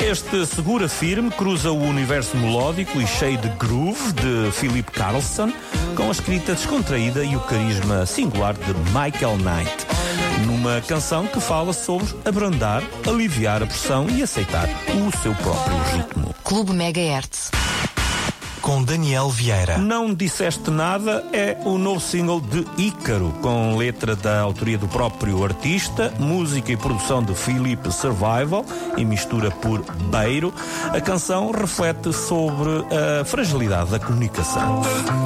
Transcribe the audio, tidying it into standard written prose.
Este Segura Firme cruza o universo melódico e cheio de groove de Philip Carlson com a escrita descontraída e o carisma singular de Michael Knight, numa canção que fala sobre abrandar, aliviar a pressão e aceitar o seu próprio ritmo. Clube Megahertz. Com Daniel Vieira. Não Disseste Nada é o novo single de Ícaro, com letra da autoria do próprio artista, música e produção de Filipe Survival e mistura por Beiro. A canção reflete sobre a fragilidade da comunicação.